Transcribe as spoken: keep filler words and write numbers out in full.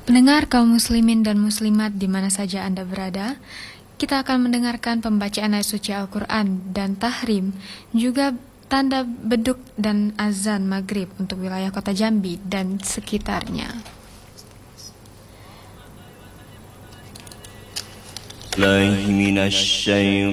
Pendengar kaum muslimin dan muslimat di mana saja Anda berada, kita akan mendengarkan pembacaan ayat suci Al-Quran dan tahrim, juga tanda beduk dan azan maghrib untuk wilayah kota Jambi dan sekitarnya. الله من الشيطان